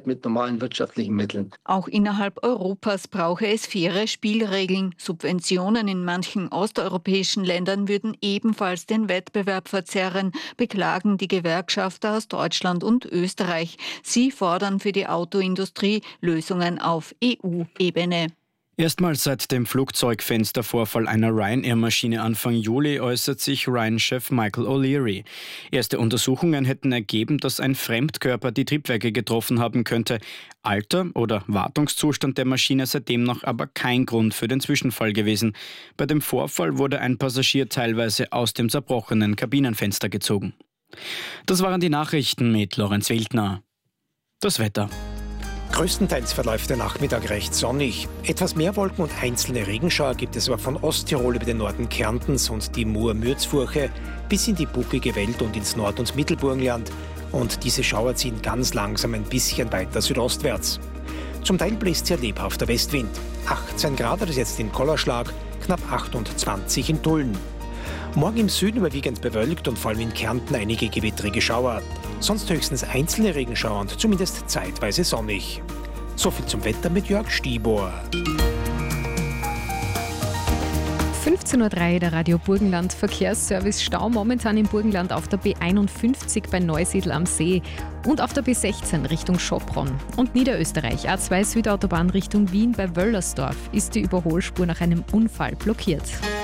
mit normalen wirtschaftlichen Mitteln. Auch innerhalb Europas brauche es faire Spielregeln. Subventionen in manchen osteuropäischen Ländern würden ebenfalls den Wettbewerb verzerren, beklagen die Gewerkschafter aus Deutschland und Österreich. Sie fordern für die Autoindustrie Lösungen auf EU-Ebene. Erstmals seit dem Flugzeugfenstervorfall einer Ryanair-Maschine Anfang Juli äußert sich Ryan-Chef Michael O'Leary. Erste Untersuchungen hätten ergeben, dass ein Fremdkörper die Triebwerke getroffen haben könnte. Alter oder Wartungszustand der Maschine sei demnach aber kein Grund für den Zwischenfall gewesen. Bei dem Vorfall wurde ein Passagier teilweise aus dem zerbrochenen Kabinenfenster gezogen. Das waren die Nachrichten mit Lorenz Wildner. Das Wetter. Größtenteils verläuft der Nachmittag recht sonnig. Etwas mehr Wolken und einzelne Regenschauer gibt es aber von Osttirol über den Norden Kärntens und die Mur-Mürzfurche bis in die Bucklige Welt und ins Nord- und Mittelburgenland. Und diese Schauer ziehen ganz langsam ein bisschen weiter südostwärts. Zum Teil bläst sehr lebhafter Westwind. 18 Grad hat es jetzt in Kollerschlag, knapp 28 in Tulln. Morgen im Süden überwiegend bewölkt und vor allem in Kärnten einige gewittrige Schauer. Sonst höchstens einzelne Regenschauer und zumindest zeitweise sonnig. So viel zum Wetter mit Jörg Stibor. 15.03 Uhr, der Radio Burgenland Verkehrsservice. Stau momentan im Burgenland auf der B51 bei Neusiedl am See und auf der B16 Richtung Schopron. Und Niederösterreich, A2 Südautobahn Richtung Wien bei Wöllersdorf ist die Überholspur nach einem Unfall blockiert.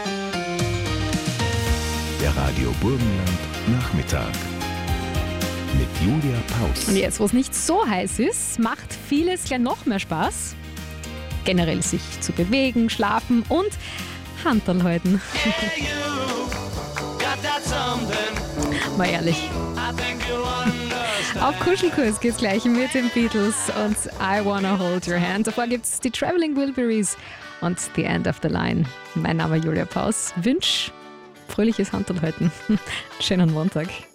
Der Radio Burgenland Nachmittag mit Julia Paus. Und jetzt, wo es nicht so heiß ist, macht vieles gleich noch mehr Spaß. Generell sich zu bewegen, schlafen und Hanteln halten. Mal ehrlich. Auf Kuschelkurs geht's gleich mit den Beatles und I Wanna Hold Your Hand. Davor gibt's die Traveling Wilburys und The End of the Line. Mein Name ist Julia Paus. Wünsch fröhliches Hanteln halten. Schönen Montag.